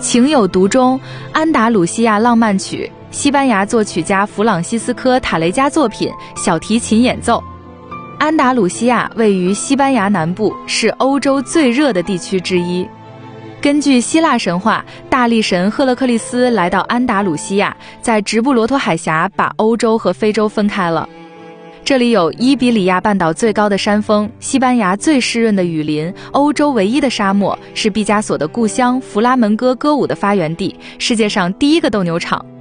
情有独钟，安达鲁西亚浪漫曲，西班牙作曲家弗朗西斯科·塔雷加作品，小提琴演奏。安达鲁西亚位于西班牙南部，是欧洲最热的地区之一。根据希腊神话，大力神赫勒克利斯来到安达鲁西亚，在直布罗陀海峡把欧洲和非洲分开了。这里有伊比利亚半岛最高的山峰，西班牙最湿润的雨林，欧洲唯一的沙漠，是毕加索的故乡，弗拉门戈歌舞的发源地，世界上第一个斗牛场。